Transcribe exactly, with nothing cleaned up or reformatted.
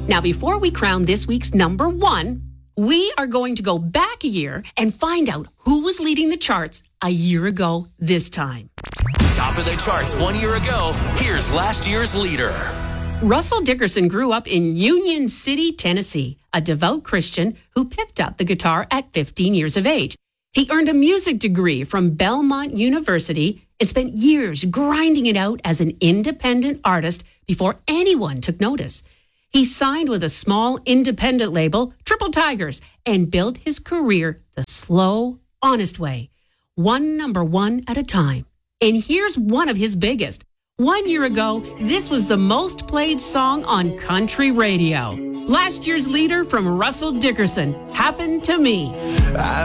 Now, before we crown this week's number one, we are going to go back a year and find out who was leading the charts a year ago this time. Top of the charts one year ago, here's last year's leader. Russell Dickerson grew up in Union City, Tennessee, a devout Christian who picked up the guitar at fifteen years of age. He earned a music degree from Belmont University and spent years grinding it out as an independent artist before anyone took notice. He signed with a small independent label, Triple Tigers, and built his career the slow, honest way, one number one at a time. And here's one of his biggest. One year ago, this was the most played song on country radio. Last year's leader from Russell Dickerson, Happened to Me. I